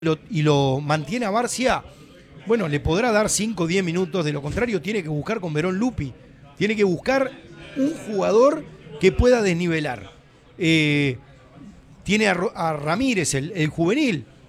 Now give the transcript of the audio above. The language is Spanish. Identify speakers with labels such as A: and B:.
A: y lo mantiene a Barcia, bueno, le podrá dar 5 o 10 minutos, de lo contrario tiene que buscar con Verón Lupi, tiene que buscar un jugador que pueda desnivelar. Tiene a Ramírez, el juvenil,